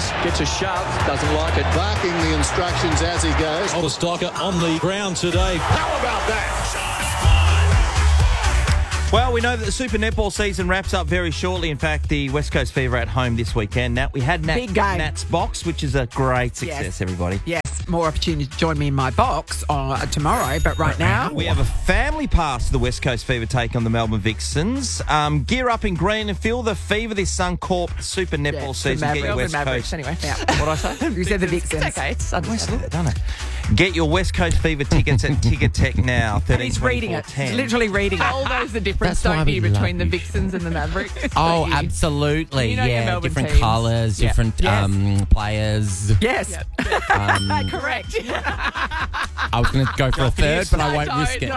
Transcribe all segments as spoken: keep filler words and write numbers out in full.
Davis gets a shove, doesn't like it. Barking the instructions as he goes. Oliver Stocker on the ground today. How about that? Well, we know that the Super Netball season wraps up very shortly. In fact, the West Coast Fever at home this weekend. Nat, we had Nat, Big game. Nat's box, which is a great success, Yes. everybody. Yes, more opportunity to join me in my box uh, tomorrow, but right now... We have a family pass to the West Coast Fever take on the Melbourne Vixens. Um, gear up in green and feel the fever this Suncorp Super Netball Yeah, the season. Get your Mavericks. West Mavericks, Coast. anyway. Yeah. What I say? You said the Vixens. It's okay. It's understandable. Done it. Get your West Coast Fever tickets at Ticket Tech now. thirteen He's reading it. ten. He's literally reading it. All knows the difference, That's why don't we you, love between the you. Vixens and the Mavericks? Oh, You- absolutely. You know your yeah, Melbourne different teams. colours, Yeah. different Yes. um, players. Yes. Um, Correct. I was going to go for a third, but I won't Don't, risk it.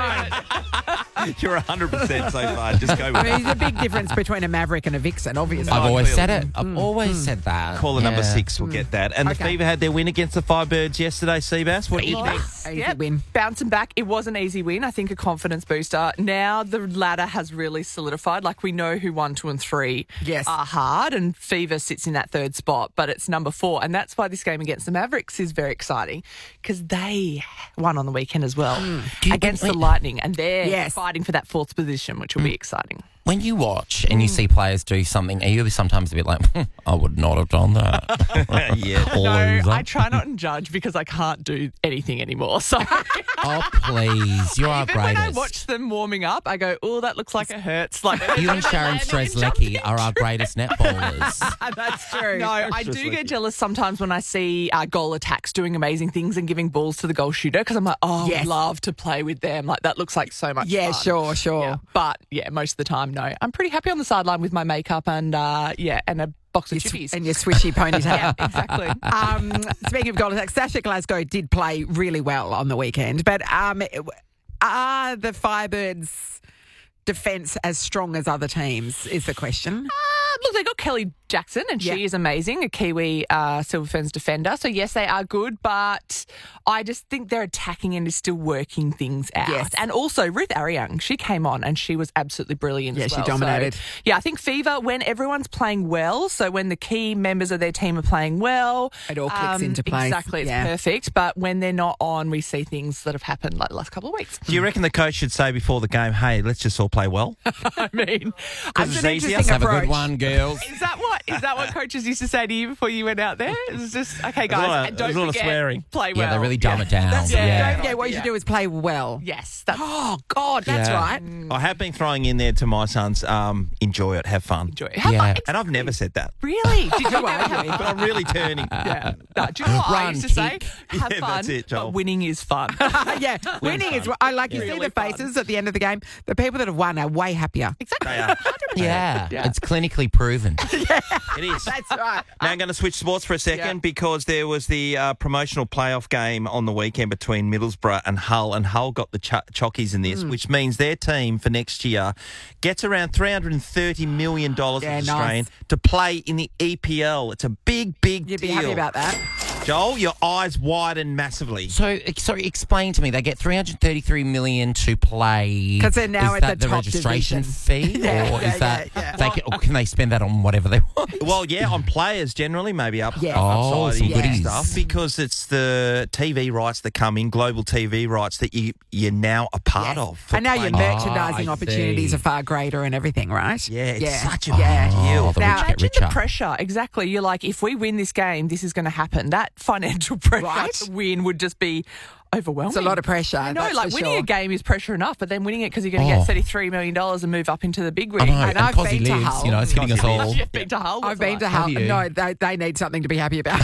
don't. You're one hundred percent so far. Just go with I it. mean, there's a big difference between a Maverick and a Vixen, obviously. I've always said it. Mm. I've always said that. Caller number Yeah. six will get that. And the Okay. Fever had their win against the Firebirds yesterday, Seabass. What do you think? Easy Yep. win. Bouncing back. It was an easy win. I think a confidence booster. Now the ladder has really solidified. Like we know who one, two, and three Yes. are hard, and Fever sits in that third spot, but it's number four. And that's why this game against the Mavericks is very exciting because they won on the weekend as well you- against wait- the Lightning, and they're Yes. fighting for that fourth position, which will be exciting. When you watch and you see players do something, are you sometimes a bit like, "Hmm, I would not have done that? Yeah. No, Loser. I try not to judge because I can't do anything anymore. So Oh, please. You are even when I greatest. watch them warming up, I go, "Oh, that looks like it hurts." Like You and Sharon Strzelecki are our greatest netballers. That's true. No, I do get jealous sometimes when I see uh, goal attacks doing amazing things and giving balls to the goal shooter because I'm like, oh, Yes. I'd love to play with them. Like that looks like so much Yeah, fun. sure, sure. Yeah. But yeah, most of the time, no. I'm pretty happy on the sideline with my makeup and uh, yeah, and a box of Your chippies. sw- and your swishy ponytail. yeah, exactly. Um, speaking of goal attacks, Sasha Glasgow did play really well on the weekend, but um, are the Firebirds' defence as strong as other teams is the question. Uh, look, they got Kelly Jackson, and she Yeah. is amazing, a Kiwi uh, Silver Ferns defender. So, yes, they are good, but I just think their attacking end is still working things out. Yes. And also, Ruth Ariang, she came on and she was absolutely brilliant Yeah, as she well. dominated. So, yeah, I think Fever, when everyone's playing well, so when the key members of their team are playing well, It all clicks into place. Exactly, it's Yeah. perfect. But when they're not on, we see things that have happened like the last couple of weeks. Do you reckon the coach should say before the game, hey, let's just all play well? I mean, Because That's it's an easier. interesting Have a approach. good one, girls. Is that what is that what coaches used to say to you before you went out there? It was just okay, There's a lot guys. of- and there's don't a lot of forget, swearing. play well. Yeah, they really dumb it down. That's Yeah. yeah. Don't forget what you should do is play well. Yes, that's Oh, God, that's Yeah. right. I have been throwing in there to my sons, um, enjoy it, have fun. enjoy. Have Yeah. fun. And I've never said that. Really? Did you Who never are have you? But I'm really turning. Yeah. No, do you know what I Run, used to say? kick. Have Yeah, fun, that's it, Joel. but winning is fun. yeah, winning is. I like you see Really the fun. faces at the end of the game. The people that have won are way happier. exactly. They are. Yeah. Yeah. It's clinically proven. It is. That's right. Now I'm going to switch sports for a second Yeah. because there was the uh, promotional playoff game on the weekend between Middlesbrough and Hull, and Hull got the ch- chockies in this, which means their team for next year gets around three hundred thirty million dollars Yeah, Australian nice. to play in the E P L. It's a big, big You'd be deal. happy about that. Joel, your eyes widen massively. So, sorry, explain to me. They get three hundred thirty-three million dollars to play. 'Cause they're now is at that the the top registration division. fee, Yeah, or yeah, is that yeah, yeah. they can, or can they spend that on whatever they want? Well, yeah, on players generally, maybe up, Yeah. Oh, upside some and goodies. stuff, because it's the T V rights that come in, global T V rights that you, you're now a part Yes. of. for And now your playing. merchandising Oh, I opportunities see. are far greater and everything, right? Yeah, it's yeah. such a yeah. big deal. Oh, the Now- rich get Imagine richer. the pressure. Exactly. You're like, if we win this game, this is going to happen. That financial pressure Right. to win would just be overwhelming. It's a lot of pressure. I know, that's like for winning sure. a game is pressure enough, but then winning it because you're going to Oh. get thirty-three million dollars and move up into the big I ring. know, And and I've Cosy been to lives, Hull. you know, it's hitting us Cosy all. lives. You've been to Hull. I've been to Have Hull. you? No, they, they need something to be happy about.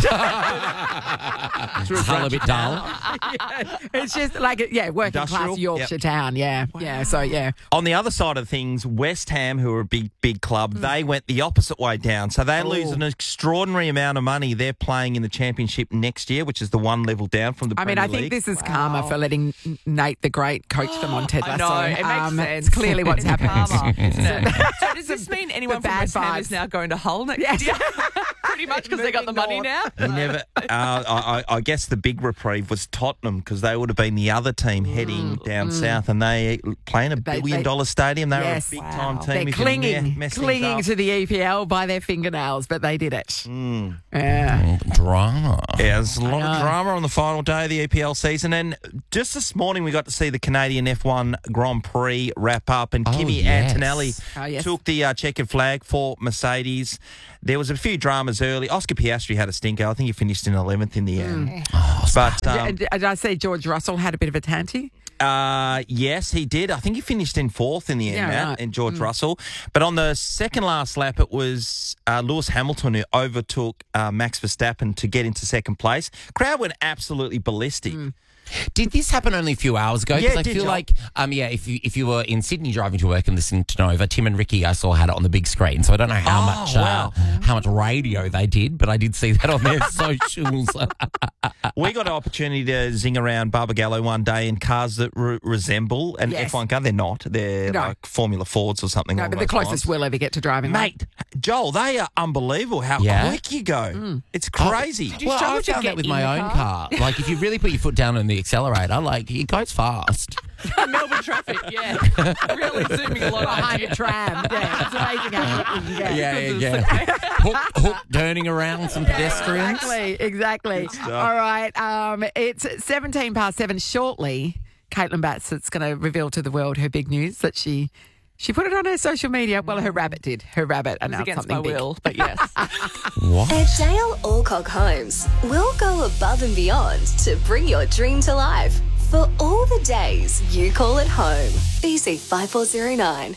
Hull a bit dull. It's just like, yeah, working class Industrial? Yorkshire town. Yeah. Yeah. So, yeah. On the other side of things, West Ham, who are a big, big club, they went the opposite way down. So they lose Oh. an extraordinary amount of money. They're playing in the Championship next year, which is the one level down from the I mean, Premier I think League. this is karma for letting Nate the Great coach them on Ted I Lasso. know, it makes Um, sense. It's clearly what's It's happening. karma, isn't it? So does this mean anyone from bad West Ham vibes. is now going to Hull next Yes. year? pretty much because they got the money now. You never. Uh, I, I I guess the big reprieve was Tottenham because they would have been the other team heading down south, and they playing a They- billion they- dollar stadium. They Yes. were a big time Wow. team. They're if you clinging, me- mess things clinging up. to the E P L by their fingernails, but they did it. Mm. Yeah. Drama. Yeah, there's a lot I of know. drama on the final day of the E P L season. And just this morning, we got to see the Canadian F one Grand Prix wrap up. And Oh, Kimi yes. Antonelli Oh, yes. took the uh, checkered flag for Mercedes. There was a few dramas early. Oscar Piastri had a stinker. I think he finished in eleventh in the end. But um, Did, did I say George Russell had a bit of a tanty? Uh, yes, he did. I think he finished in fourth in the end, Yeah, Matt, right. and George Russell. But on the second last lap, it was uh, Lewis Hamilton who overtook uh, Max Verstappen to get into second place. Crowd went absolutely ballistic. Did this happen only a few hours ago? Yeah, Because it I did, feel Joel. like, um, yeah, if you if you were in Sydney driving to work and listening to Nova, Tim and Ricky, I saw had it on the big screen. So I don't know how Oh, much wow. uh, how much radio they did, but I did see that on their socials. We got an opportunity to zing around Barbagallo one day in cars that re- resemble an Yes. F one car. They're not. They're No. like Formula Fords or something. No, along but the those closest lines. we'll ever get to driving. Mate, Joel, they are unbelievable how Yeah? quick you go. Mm. It's crazy. you well, struggle I to found get that with in my the own car? car. Like, if you really put your foot down on the accelerator, like, it goes fast. Melbourne traffic, yeah. Really zooming a lot behind on a tram. Yeah, it's amazing how quick you can get. Yeah, yeah, yeah. hook, hook turning around some pedestrians. Exactly, exactly. All right, um, it's seventeen past seven. Shortly, Caitlin Batts going to reveal to the world her big news that she she put it on her social media. Well, her rabbit did. Her rabbit It was announced against something my big. will, but yes. What? At Dale Alcock Homes, we'll go above and beyond to bring your dream to life. For all the days you call it home. B C five four zero nine.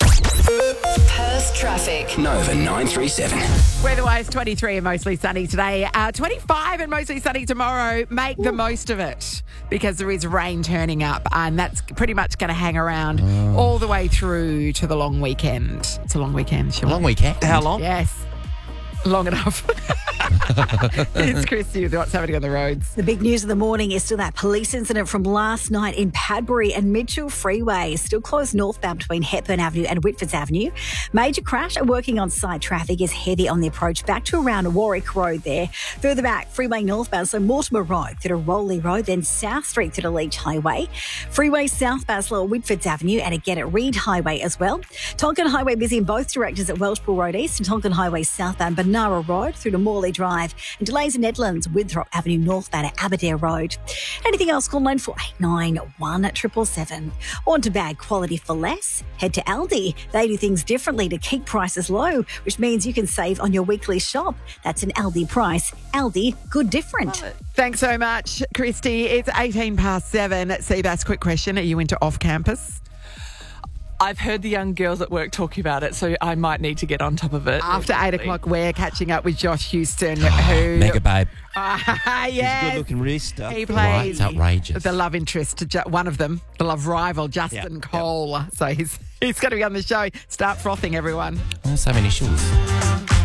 Perth traffic. Nova nine three seven. Weather-wise, twenty-three and mostly sunny today. Uh, twenty-five and mostly sunny tomorrow. Make the most of it because there is rain turning up, and that's pretty much going to hang around all the way through to the long weekend. It's a long weekend, sure. Long weekend. How long? Yes. Long enough. It's Christy with what's happening on the roads. The big news of the morning is still that police incident from last night in Padbury, and Mitchell Freeway is still closed northbound between Hepburn Avenue and Whitfords Avenue. Major crash and working on site traffic is heavy on the approach back to around Warwick Road there. Further back, Freeway northbound, so Mortimer Road through to Rowley Road, then South Street through to Leach Highway. Freeway South Basler, Whitfords Avenue, and again at Reed Highway as well. Tonkin Highway busy in both directions at Welshpool Road East, and Tonkin Highway southbound Banara Road through to Morley Drive, and delays in Edlands, Winthrop Avenue northbound at Aberdare Road. Anything else, call nine four eight nine, one seven seven seven. Want to bag quality for less? Head to Aldi. They do things differently to keep prices low, which means you can save on your weekly shop. That's an Aldi price. Aldi, good different. Thanks so much, Christy. It's eighteen past seven. Seabass, quick question. Are you into off-campus? I've heard the young girls at work talking about it, so I might need to get on top of it. After eight o'clock, we're catching up with Josh Houston, who... Mega babe. Ah, He's a yes. good-looking wrister. He Right, plays it's outrageous. the love interest to ju- one of them, the love rival, Justin Yep, Cole. So he's he's going to be on the show. Start frothing, everyone. Oh, same initials.